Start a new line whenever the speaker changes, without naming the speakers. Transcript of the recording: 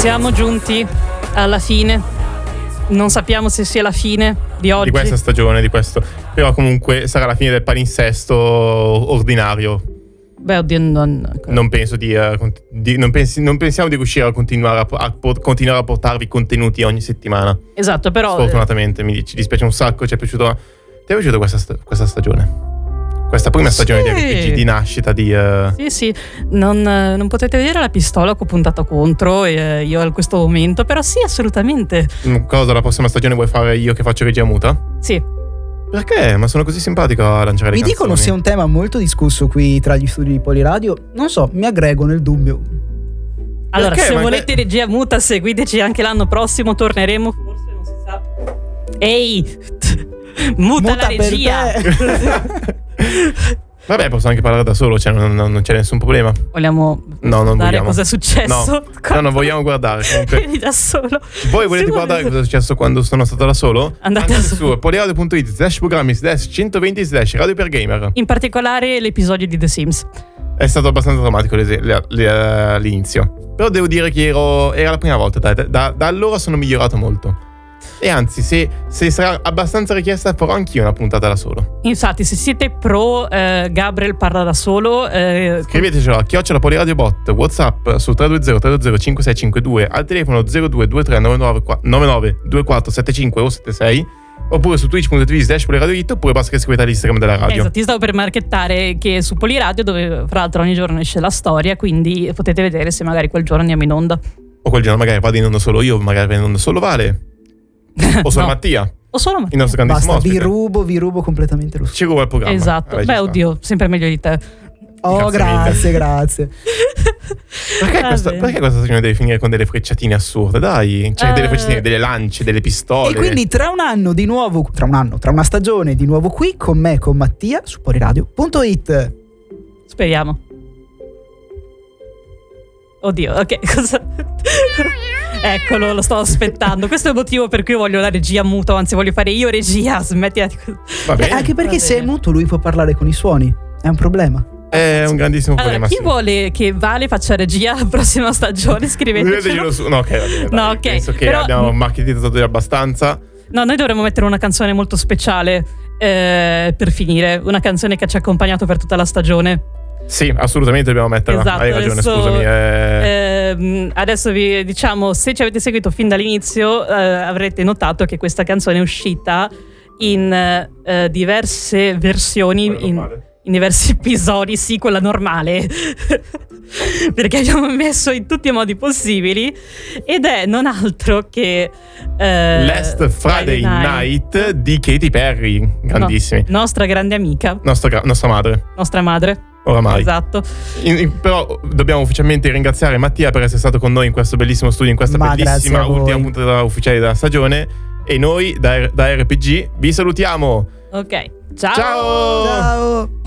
Siamo giunti alla fine. Non sappiamo se sia la fine di oggi,
di questa stagione, di questo. Però comunque sarà la fine del palinsesto ordinario.
Beh, oddio,
non penso non pensiamo di riuscire a continuare a portarvi contenuti ogni settimana.
Esatto, però
sfortunatamente ci dispiace un sacco. Ti è piaciuta questa stagione? Questa prima stagione di RPG di nascita di
Sì, non potete vedere la pistola che ho puntato contro io a questo momento, però sì, assolutamente.
Cosa, la prossima stagione vuoi fare io che faccio regia muta?
Sì.
Perché? Ma sono così simpatico a lanciare le canzoni.
Mi dicono sia un tema molto discusso qui tra gli studi di Poliradio. Non so, mi aggrego nel dubbio.
Allora, se volete regia muta, seguiteci anche l'anno prossimo, torneremo, forse, non si sa. Ehi, muta la regia.
Vabbè, posso anche parlare da solo, cioè non c'è nessun problema.
Vogliamo guardare cosa è successo?
No, non vogliamo guardare.
Eri da solo.
Voi volete guardare cosa è successo quando sono stato da solo?
Andate
su poliradio.it/programmi/radio per gamer.
In particolare l'episodio di The Sims.
È stato abbastanza drammatico all'inizio. Però devo dire che era la prima volta. Da allora sono migliorato molto. E anzi, se sarà abbastanza richiesta, farò anch'io una puntata da solo.
Infatti, se siete pro Gabriel parla da solo,
scrivetecelo a @poliradiobot, WhatsApp su 320-320-5652, al telefono 0223 99 2475 o 76, oppure su twitch.tv/poliradio.it, oppure basta che scrivete all'Instagram della radio.
Esatto, ti stavo per marchettare che su Poliradio, dove fra l'altro ogni giorno esce la storia, quindi potete vedere se magari quel giorno andiamo in onda.
O quel giorno magari vado in onda solo io, magari vado in onda solo Vale. O solo Mattia.
O solo Mattia.
Il nostro grandissimo
ospite.
ospite.
Vi rubo completamente lo
Ci ruba il programma.
Esatto. Beh, oddio, sempre meglio di te.
Oh, grazie.
Perché questa stagione deve finire con delle frecciatine assurde? Dai, cioè delle frecciatine, delle lance, delle pistole.
E quindi tra una stagione di nuovo qui con me, con Mattia, su poliradio.it.
Speriamo. Oddio, ok, cosa... Eccolo, lo sto aspettando. Questo è il motivo per cui voglio la regia muta, anzi voglio fare io regia. Smettila di...
Anche perché se è muto lui può parlare con i suoni. È un problema.
È un grandissimo problema.
Chi vuole che Vale faccia regia la prossima stagione? Scrivetecelo.
No, ok, va bene.
No, ok.
Penso che
però...
abbiamo marketizzato abbastanza.
No, noi dovremmo mettere una canzone molto speciale per finire. Una canzone che ci ha accompagnato per tutta la stagione.
Sì, assolutamente dobbiamo metterla.
Esatto,
hai ragione, scusami.
Adesso vi diciamo, se ci avete seguito fin dall'inizio, avrete notato che questa canzone è uscita in diverse versioni, in diversi episodi, sì, quella normale. Perché abbiamo messo in tutti i modi possibili, ed è non altro che
Last Friday Night di Katy Perry. Grandissimi.
Nostra grande amica.
Nostra madre.
Nostra madre.
Oramai.
Esatto.
Però dobbiamo ufficialmente ringraziare Mattia per essere stato con noi in questo bellissimo studio, in questa bellissima ultima puntata ufficiale della stagione. E noi da RPG vi salutiamo.
Ok. Ciao.
Ciao.